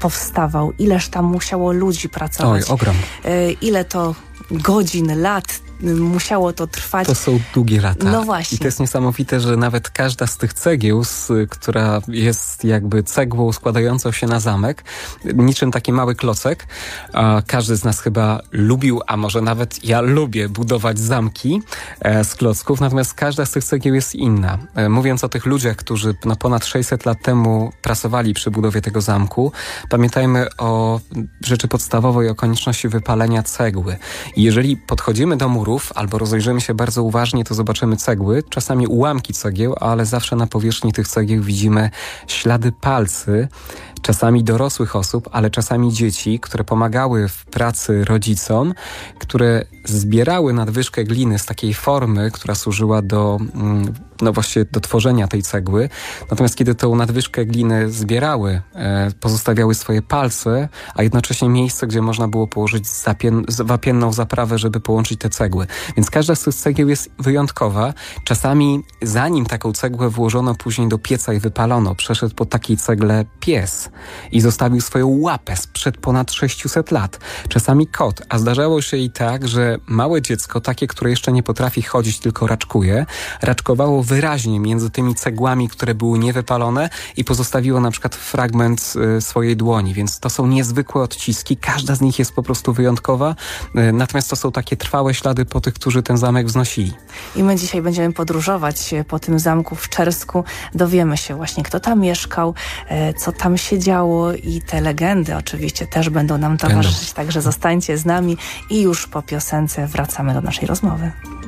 powstawał, ileż tam musiało ludzi pracować. Oj, ogrom. Ile to godzin, lat musiało to trwać. To są długie lata. No właśnie. I to jest niesamowite, że nawet każda z tych cegieł, która jest jakby cegłą składającą się na zamek, niczym taki mały klocek, każdy z nas chyba lubił, a może nawet ja lubię budować zamki z klocków, natomiast każda z tych cegieł jest inna. Mówiąc o tych ludziach, którzy ponad 600 lat temu pracowali przy budowie tego zamku, pamiętajmy o rzeczy podstawowej, o konieczności wypalenia cegły. I jeżeli podchodzimy do murów, albo rozejrzymy się bardzo uważnie, to zobaczymy cegły, czasami ułamki cegieł, ale zawsze na powierzchni tych cegieł widzimy ślady palcy, czasami dorosłych osób, ale czasami dzieci, które pomagały w pracy rodzicom, które zbierały nadwyżkę gliny z takiej formy, która służyła do tworzenia tej cegły. Natomiast kiedy tą nadwyżkę gliny zbierały, pozostawiały swoje palce, a jednocześnie miejsce, gdzie można było położyć wapienną zaprawę, żeby połączyć te cegły. Więc każda z tych cegieł jest wyjątkowa. Czasami zanim taką cegłę włożono później do pieca i wypalono, przeszedł po takiej cegle pies i zostawił swoją łapę sprzed ponad 600 lat. Czasami kot, a zdarzało się i tak, że małe dziecko, takie, które jeszcze nie potrafi chodzić, tylko raczkowało wyraźnie między tymi cegłami, które były niewypalone i pozostawiło na przykład fragment swojej dłoni, więc to są niezwykłe odciski, każda z nich jest po prostu wyjątkowa, natomiast to są takie trwałe ślady po tych, którzy ten zamek wznosili. I my dzisiaj będziemy podróżować po tym zamku w Czersku, dowiemy się właśnie, kto tam mieszkał, co tam się działo i te legendy oczywiście też będą nam towarzyszyć, także zostańcie z nami i już po piosence wracamy do naszej rozmowy.